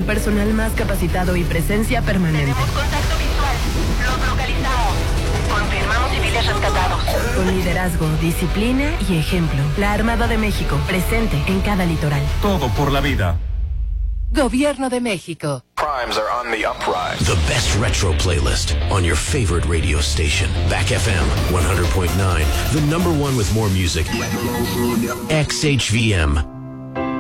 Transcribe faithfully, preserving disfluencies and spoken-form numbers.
personal más capacitado y presencia permanente. Tenemos contacto visual. Los localizamos. Confirmamos civiles rescatados. Con liderazgo, disciplina y ejemplo. La Armada de México, presente en cada litoral. Todo por la vida. Gobierno de México. Crimes are on the uprise. The best retro playlist on your favorite radio station. Back F M one hundred point nine. The number one with more music. X H V M.